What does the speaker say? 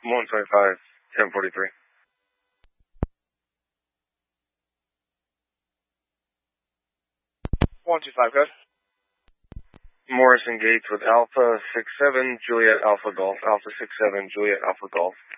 125, 1043. 125, good. Morrison Gates with Alpha 67, Juliet Alpha Golf, Alpha 67, Juliet Alpha Golf.